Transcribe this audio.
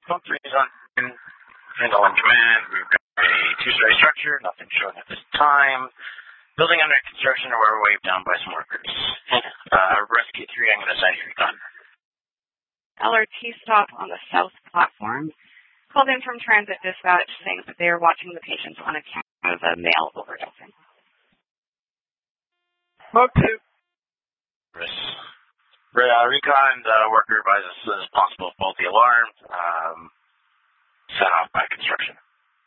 Code 3 is on handle on command. We've got a two-story structure, nothing showing at this time. Building under construction or we're waved down by some workers. Rescue 3, I'm going to assign you recon. LRT stop on the south platform. Called in from transit dispatch saying that they are watching the patients on account of a male overdosing. Smoke 2. Recon, worker advises as soon as possible, faulty alarm, set off by construction.